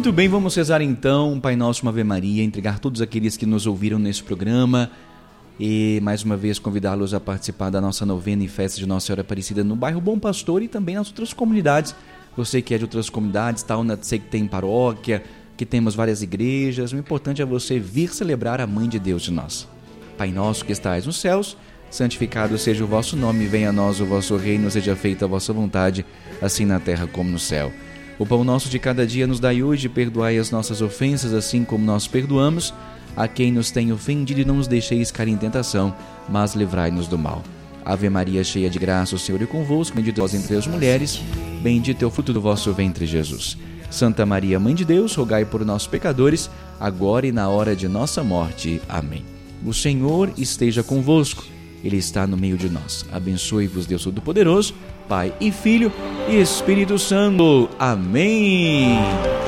Muito bem, vamos rezar então, Pai Nosso, uma Ave Maria, entregar todos aqueles que nos ouviram nesse programa e mais uma vez convidá-los a participar da nossa novena e festa de Nossa Senhora Aparecida no bairro Bom Pastor e também nas outras comunidades. Você que é de outras comunidades, sei que tem paróquia, que temos várias igrejas, o importante é você vir celebrar a Mãe de Deus de nós. Pai nosso que estais nos céus, santificado seja o vosso nome, venha a nós o vosso reino, seja feita a vossa vontade, assim na terra como no céu. O pão nosso de cada dia nos dai hoje, perdoai as nossas ofensas, assim como nós perdoamos a quem nos tem ofendido, e não nos deixeis cair em tentação, mas livrai-nos do mal. Ave Maria, cheia de graça, o Senhor é convosco, bendita vós entre as mulheres, bendito é o fruto do vosso ventre, Jesus. Santa Maria, Mãe de Deus, rogai por nós pecadores, agora e na hora de nossa morte. Amém. O Senhor esteja convosco, Ele está no meio de nós. Abençoe-vos Deus Todo-Poderoso, Pai e Filho e Espírito Santo. Amém.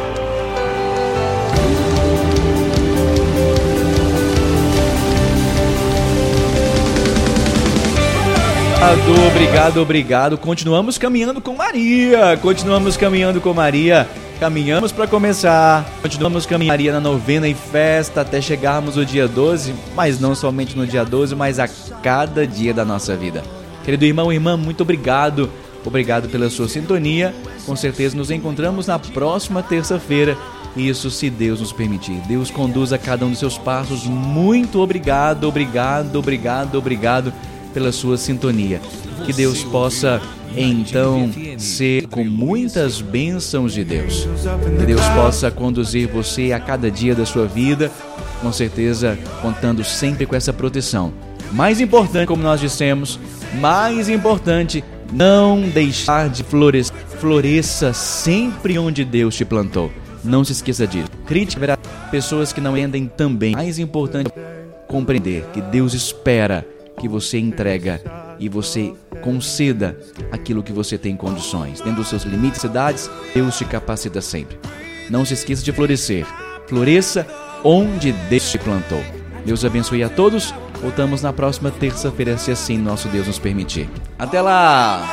Obrigado. Continuamos caminhando com Maria. Caminhamos para começar. Continuamos caminhando Maria na novena e festa até chegarmos no dia 12, mas não somente no dia 12, mas a cada dia da nossa vida. Querido irmão e irmã, muito obrigado. Obrigado pela sua sintonia. Com certeza nos encontramos na próxima terça-feira. Isso se Deus nos permitir. Deus conduza cada um dos seus passos. Muito obrigado pela sua sintonia. Que Deus possa então ser com muitas bênçãos de Deus. Que Deus possa conduzir você a cada dia da sua vida, com certeza contando sempre com essa proteção. Mais importante, como nós dissemos, não deixar de florescer. Floresça sempre onde Deus te plantou. Não se esqueça disso. Crítica haverá pessoas que não entendem também. Mais importante compreender que Deus espera que você entrega e você conceda aquilo que você tem condições. Dentro dos seus limites e cidades, Deus te capacita sempre. Não se esqueça de florescer. Floresça onde Deus te plantou. Deus abençoe a todos. Voltamos na próxima terça-feira, se assim nosso Deus nos permitir. Até lá!